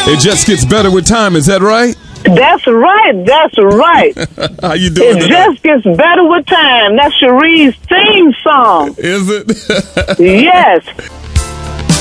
It just gets better with time. Is that right? That's right. That's right. How you doing It today? just gets better with time. That's Cherie's theme song. Is it? Yes.